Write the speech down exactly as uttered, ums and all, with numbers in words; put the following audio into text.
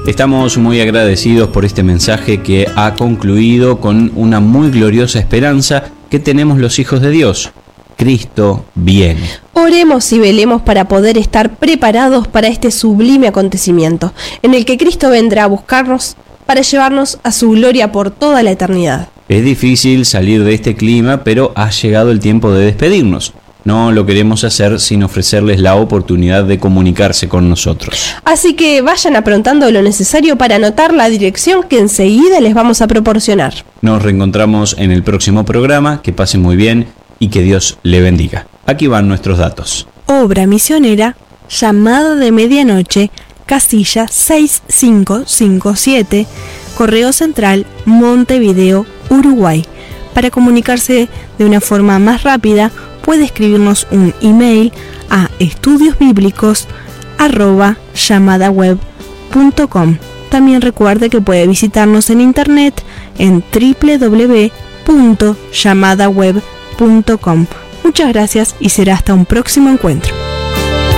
Estamos muy agradecidos por este mensaje que ha concluido con una muy gloriosa esperanza que tenemos los hijos de Dios. Cristo viene. Oremos y velemos para poder estar preparados para este sublime acontecimiento, en el que Cristo vendrá a buscarnos para llevarnos a su gloria por toda la eternidad. Es difícil salir de este clima, pero ha llegado el tiempo de despedirnos. No lo queremos hacer sin ofrecerles la oportunidad de comunicarse con nosotros. Así que vayan aprontando lo necesario para anotar la dirección que enseguida les vamos a proporcionar. Nos reencontramos en el próximo programa. Que pasen muy bien y que Dios le bendiga. Aquí van nuestros datos. Obra misionera, llamada de medianoche, casilla seis cinco cinco siete, Correo Central, Montevideo, Uruguay. Para comunicarse de una forma más rápida, puede escribirnos un email a estudiosbiblicos arroba llamadaweb punto com. También recuerde que puede visitarnos en internet en doble u doble u doble u punto llamadaweb punto com. Muchas gracias y será hasta un próximo encuentro.